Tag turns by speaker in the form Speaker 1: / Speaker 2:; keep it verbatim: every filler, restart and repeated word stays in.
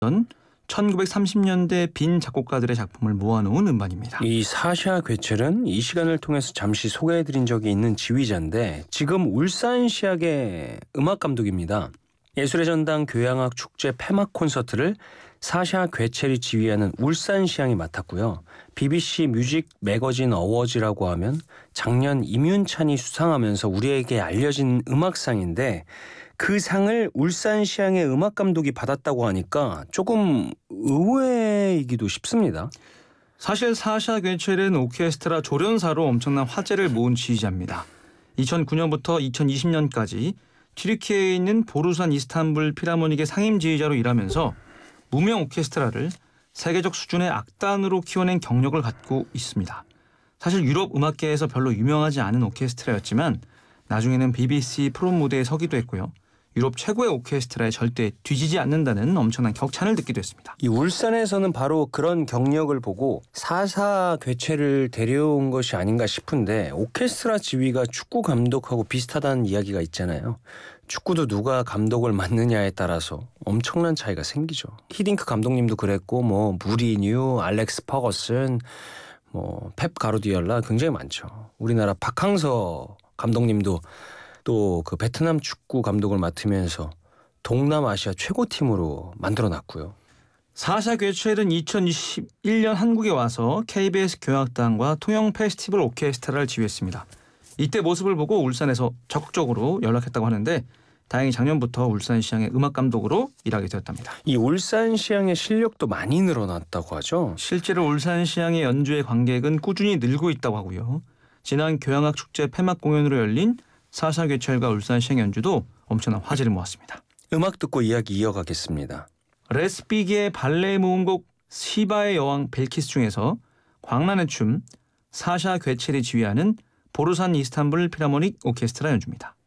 Speaker 1: 천구백삼십 년대 빈 작곡가들의 작품을 모아놓은 음반입니다.
Speaker 2: 이 사샤 괴첼은 이 시간을 통해서 잠시 소개해드린 적이 있는 지휘자인데 지금 울산시학의 음악감독입니다. 예술의 전당 교향악 축제 폐막 콘서트를 사샤 괴첼이 지휘하는 울산시향이 맡았고요. 비비씨 뮤직 매거진 어워즈라고 하면 작년 임윤찬이 수상하면서 우리에게 알려진 음악상인데 그 상을 울산시향의 음악감독이 받았다고 하니까 조금 의외이기도 싶습니다.
Speaker 1: 사실 사샤 괴첼은 오케스트라 조련사로 엄청난 화제를 모은 지휘자입니다. 이천구 년부터 이천이십 년까지 튀르키예에 있는 보르산 이스탄불 필하모닉의 상임 지휘자로 일하면서 무명 오케스트라를 세계적 수준의 악단으로 키워낸 경력을 갖고 있습니다. 사실 유럽 음악계에서 별로 유명하지 않은 오케스트라였지만 나중에는 비비씨 프롬 무대에 서기도 했고요. 유럽 최고의 오케스트라에 절대 뒤지지 않는다는 엄청난 격찬을 듣기도 했습니다.
Speaker 2: 이 울산에서는 바로 그런 경력을 보고 사샤 괴첼을 데려온 것이 아닌가 싶은데 오케스트라 지휘가 축구 감독하고 비슷하다는 이야기가 있잖아요. 축구도 누가 감독을 맡느냐에 따라서 엄청난 차이가 생기죠. 히딩크 감독님도 그랬고 뭐 무리뉴, 알렉스 퍼거슨, 뭐 펩 가르디올라 굉장히 많죠. 우리나라 박항서 감독님도 또 그 베트남 축구 감독을 맡으면서 동남아시아 최고팀으로 만들어놨고요.
Speaker 1: 사샤 괴첼은 이천이십일 년 한국에 와서 케이비에스 교향악단과 통영 페스티벌 오케스트라를 지휘했습니다. 이때 모습을 보고 울산에서 적극적으로 연락했다고 하는데 다행히 작년부터 울산시향의 음악감독으로 일하게 되었답니다.
Speaker 2: 이 울산시향의 실력도 많이 늘어났다고 하죠.
Speaker 1: 실제로 울산시향의 연주회 관객은 꾸준히 늘고 있다고 하고요. 지난 교향악 축제 폐막 공연으로 열린 사샤 괴첼과 울산시향 연주도 엄청난 화제를 모았습니다.
Speaker 2: 음악 듣고 이야기 이어가겠습니다.
Speaker 1: 레스피기의 발레 모음곡 시바의 여왕 벨키스 중에서 광란의 춤 사샤 괴첼이 지휘하는 보르산 이스탄불 필하모닉 오케스트라 연주입니다.